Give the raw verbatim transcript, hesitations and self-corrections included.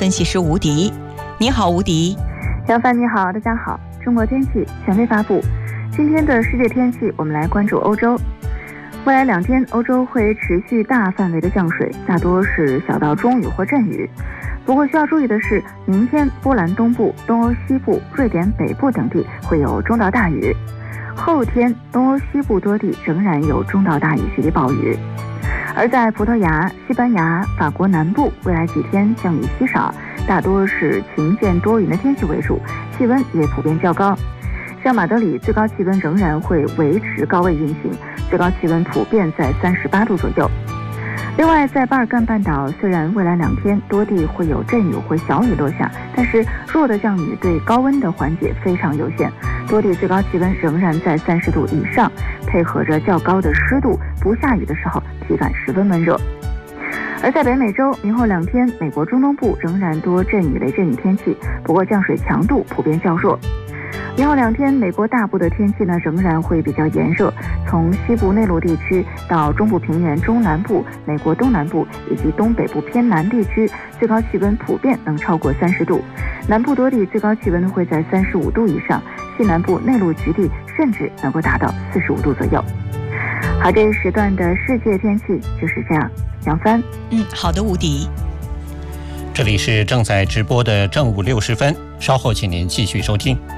分析师吴迪。你好，吴迪。 杨帆你好，大家好。中国天气权威发布，今天的世界天气，我们来关注欧洲。未来两天，欧洲会持续大范围的降水，大多是小到中雨或阵雨。不过需要注意的是，明天波兰东部、东欧西部、瑞典北部等地会有中到大雨。后天，东欧西部多地仍然有中到大雨系列暴雨。而在葡萄牙、西班牙、法国南部，未来几天降雨稀少，大多是晴间多云的天气为主，气温也普遍较高。像马德里最高气温仍然会维持高位运行，最高气温普遍在三十八度左右。另外，在巴尔干半岛，虽然未来两天多地会有阵雨或小雨落下，但是弱的降雨对高温的缓解非常有限，多地最高气温仍然在三十度以上，配合着较高的湿度，不下雨的时候体感十分闷热。而在北美洲，明后两天，美国中东部仍然多阵雨雷阵雨天气，不过降水强度普遍较弱。明后两天，美国大部的天气呢仍然会比较炎热，从西部内陆地区到中部平原中南部、美国东南部以及东北部偏南地区，最高气温普遍能超过三十度，南部多地最高气温会在三十五度以上，西南部内陆局地甚至能够达到四十五度左右。好，这一时段的世界天气就是这样。杨帆， 嗯，好的，吴迪。 这里是正在直播的正午六时分，稍后请您继续收听。